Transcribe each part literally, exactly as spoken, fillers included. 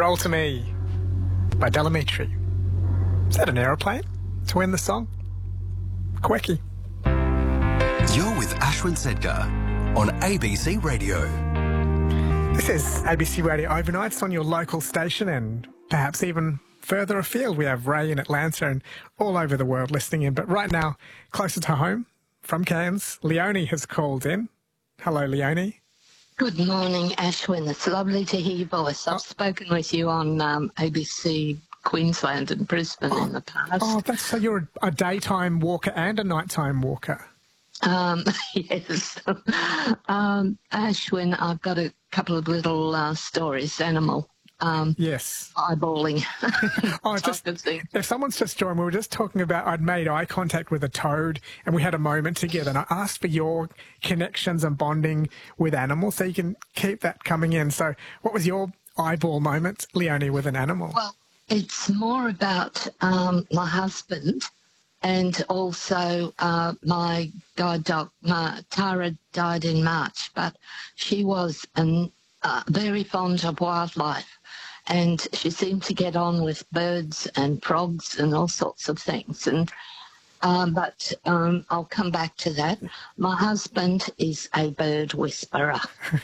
Stroll to Me by Delamitri. Is that an aeroplane to end the song? Quirky. You're with Ashwin Sedgar on A B C Radio. This is A B C Radio Overnights on your local station and perhaps even further afield. We have Ray in Atlanta and all over the world listening in. But right now, closer to home, from Cairns, Leonie has called in. Hello, Leonie. Good morning, Ashwin. It's lovely to hear your voice. I've oh. spoken with you on um, A B C Queensland and Brisbane oh. in the past. Oh, that's so you're a, a daytime walker and a nighttime walker. Um, yes. um, Ashwin, I've got a couple of little uh, stories, animal. Um, yes. Eyeballing. oh, just, if someone's just joined, we were just talking about, I'd made eye contact with a toad and we had a moment together and I asked for your connections and bonding with animals so you can keep that coming in. So what was your eyeball moment, Leonie, with an animal? Well, it's more about um, my husband and also uh, my guide dog. My, Tara died in March, but she was an, uh, very fond of wildlife. And she seemed to get on with birds and frogs and all sorts of things. And um, but um, I'll come back to that. My husband is a bird whisperer.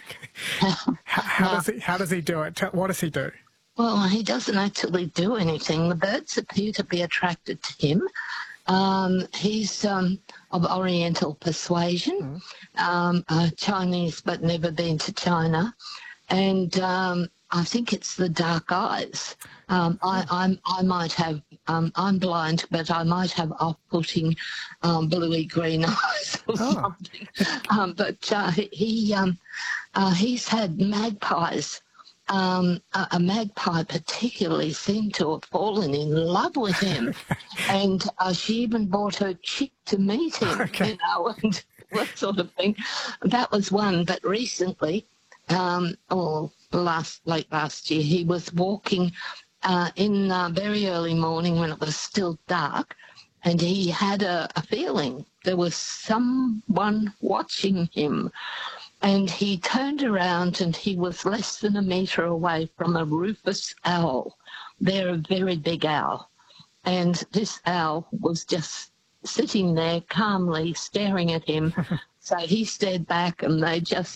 how, how does he? How does he do it? What does he do? Well, he doesn't actually do anything. The birds appear to be attracted to him. Um, he's um, of Oriental persuasion, mm. um, uh, Chinese, but never been to China, and. Um, I think it's the dark eyes. Um, I, I'm, I might have, um, I'm blind, but I might have off-putting um, bluey green eyes or oh. something. Um, but uh, he, um, uh, he's had magpies. Um, a, a magpie particularly seemed to have fallen in love with him, and uh, she even brought her chick to meet him, okay. you know, and that sort of thing. That was one, but recently, um, or last late last year, he was walking uh, in uh, very early morning when it was still dark, and he had a, a feeling there was someone watching him. And he turned around and he was less than a metre away from a rufous owl. They're a very big owl. And this owl was just sitting there calmly staring at him. So he stared back and they just